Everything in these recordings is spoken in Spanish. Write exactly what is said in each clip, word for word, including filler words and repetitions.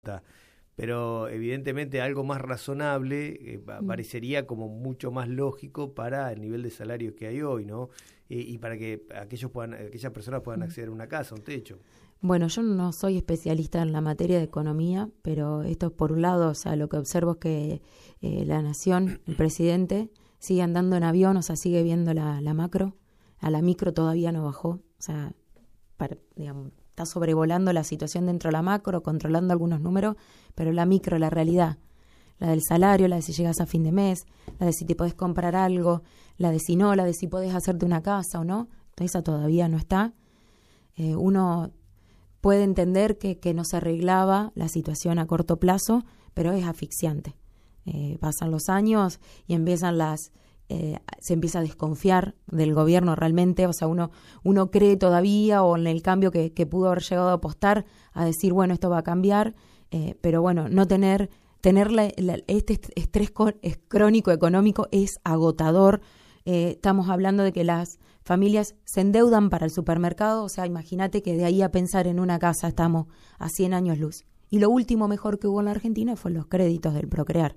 justa. Pero evidentemente algo más razonable eh, parecería como mucho más lógico para el nivel de salario que hay hoy, ¿no? Eh, y para que aquellos puedan, aquellas personas puedan acceder a una casa, a un techo. Bueno, yo no soy especialista en la materia de economía, pero esto por un lado, o sea, lo que observo es que eh, la nación, el presidente, sigue andando en avión, o sea, sigue viendo la, la macro, a la micro todavía no bajó, o sea, para, digamos, está sobrevolando la situación dentro de la macro, controlando algunos números, pero la micro, la realidad, la del salario, la de si llegas a fin de mes, la de si te podés comprar algo, la de si no, la de si podés hacerte una casa o no, esa todavía no está. Eh, uno puede entender que, que no se arreglaba la situación a corto plazo, pero es asfixiante. Eh, pasan los años y empiezan las... Eh, se empieza a desconfiar del gobierno realmente, o sea, uno uno cree todavía o en el cambio que, que pudo haber llegado a apostar a decir, bueno, esto va a cambiar, eh, pero bueno, no tener, tener la, la, este estrés crónico económico es agotador. Eh, estamos hablando de que las familias se endeudan para el supermercado, o sea, imagínate que de ahí a pensar en una casa estamos a cien años luz. Y lo último mejor que hubo en la Argentina fue los créditos del Procrear.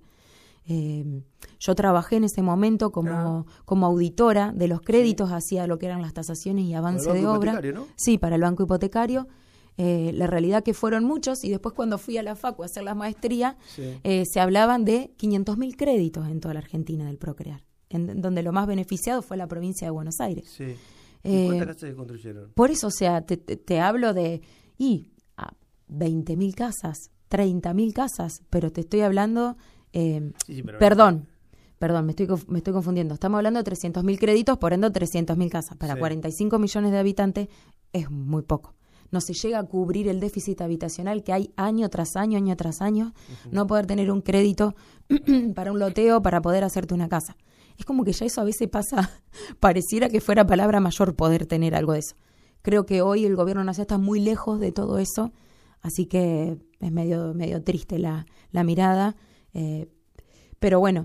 Eh, yo trabajé en ese momento como, ah. como auditora de los créditos, sí. Hacía lo que eran las tasaciones y avance de obra. ¿No? Sí, para el banco hipotecario. Eh, la realidad que fueron muchos, y después cuando fui a la Facu a hacer la maestría, sí. eh, se hablaban de quinientos mil créditos en toda la Argentina del Procrear, en donde lo más beneficiado fue la provincia de Buenos Aires. Sí. ¿Y eh, cuántas casas se construyeron? Por eso, o sea, te, te, te hablo de y ah, veinte mil casas, treinta mil casas, pero te estoy hablando... Eh, sí, sí, perdón, perdón, me estoy me estoy confundiendo. Estamos hablando de trescientos mil créditos, por ende trescientos mil casas. Para sí. cuarenta y cinco millones de habitantes es muy poco. No se llega a cubrir el déficit habitacional que hay año tras año, año tras año. Uh-huh. No poder tener un crédito para un loteo, para poder hacerte una casa. Es como que ya eso a veces pasa, pareciera que fuera palabra mayor poder tener algo de eso. Creo que hoy el gobierno nacional está muy lejos de todo eso, así que es medio, medio triste la, la mirada. Eh, pero bueno,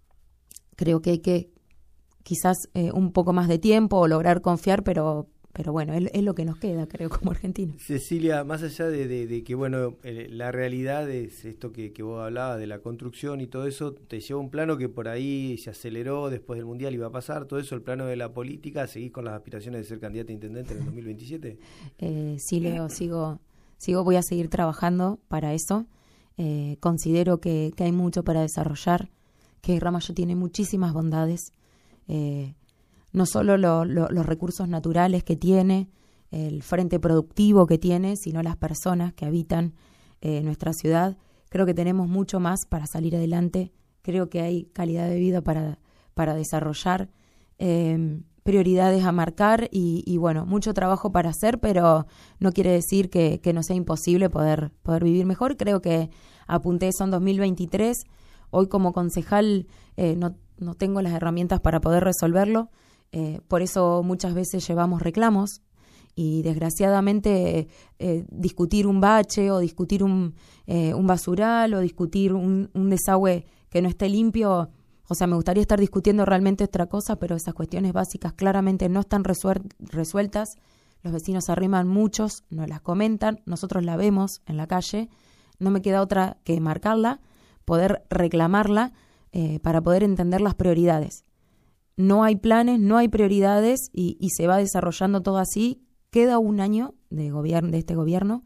creo que hay que quizás eh, un poco más de tiempo o lograr confiar, pero pero bueno, es, es lo que nos queda, creo, como argentinos. Cecilia, más allá de, de, de que, bueno, eh, la realidad es esto que, que vos hablabas de la construcción y todo eso, te lleva un plano que por ahí se aceleró después del Mundial, iba a pasar todo eso, el plano de la política, ¿seguís con las aspiraciones de ser candidata a intendente en el dos mil veintisiete? Eh, sí, Leo, sigo, sigo, voy a seguir trabajando para eso. Eh, considero que, que hay mucho para desarrollar, que Ramallo tiene muchísimas bondades, eh, no solo lo, lo, los recursos naturales que tiene, el frente productivo que tiene, sino las personas que habitan eh, nuestra ciudad. Creo que tenemos mucho más para salir adelante, creo que hay calidad de vida para, para desarrollar, eh, prioridades a marcar y, y bueno, mucho trabajo para hacer, pero no quiere decir que, que no sea imposible poder, poder vivir mejor. Creo que apunté eso en dos mil veintitrés. Hoy como concejal eh, no, no tengo las herramientas para poder resolverlo. Eh, por eso muchas veces llevamos reclamos y desgraciadamente eh, discutir un bache o discutir un, eh, un basural o discutir un, un desagüe que no esté limpio. O sea, me gustaría estar discutiendo realmente otra cosa, pero esas cuestiones básicas claramente no están resuel- resueltas. Los vecinos arriman muchos, no las comentan, nosotros la vemos en la calle. No me queda otra que marcarla, poder reclamarla eh, para poder entender las prioridades. No hay planes, no hay prioridades y, y se va desarrollando todo así. Queda un año de gobierno, de este gobierno.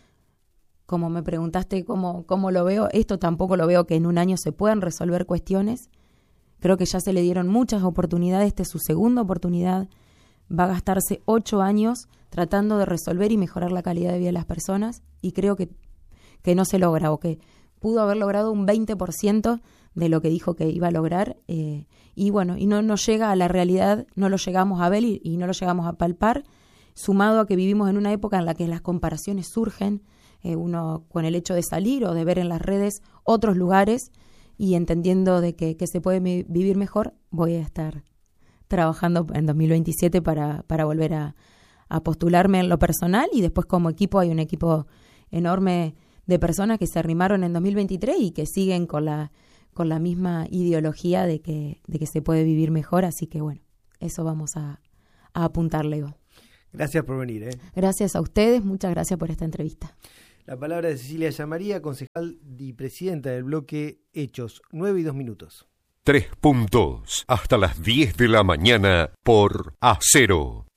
Como me preguntaste cómo, cómo lo veo, esto tampoco lo veo que en un año se puedan resolver cuestiones. Creo que ya se le dieron muchas oportunidades, esta es su segunda oportunidad. Va a gastarse ocho años tratando de resolver y mejorar la calidad de vida de las personas y creo que, que no se logra o que pudo haber logrado un veinte por ciento de lo que dijo que iba a lograr eh, y bueno, y no, no llega a la realidad, no lo llegamos a ver y, y no lo llegamos a palpar, sumado a que vivimos en una época en la que las comparaciones surgen, eh, uno con el hecho de salir o de ver en las redes otros lugares y entendiendo de que, que se puede mi, vivir mejor, voy a estar trabajando en dos mil veintisiete para, para volver a, a postularme en lo personal y después como equipo hay un equipo enorme de personas que se arrimaron en dos mil veintitrés y que siguen con la con la misma ideología de que de que se puede vivir mejor, así que bueno, eso vamos a, a apuntarle. Gracias por venir. ¿eh? Gracias a ustedes, muchas gracias por esta entrevista. La palabra de Cecilia Yamaría, concejal y presidenta del bloque Hechos, nueve y dos minutos. Tres puntos, hasta las diez de la mañana por Acero.